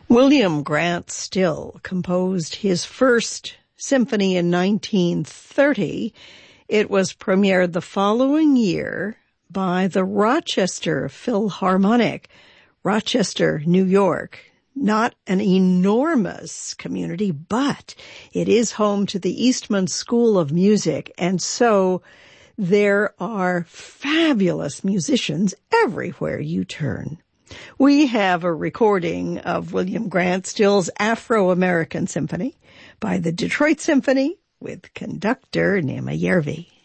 William Grant Still composed his first symphony in 1930. It was premiered the following year by the Rochester Philharmonic, Rochester, New York. Not an enormous community, but it is home to the Eastman School of Music, and so there are fabulous musicians everywhere you turn. We have a recording of William Grant Still's Afro-American Symphony by the Detroit Symphony with conductor Nema Järvi.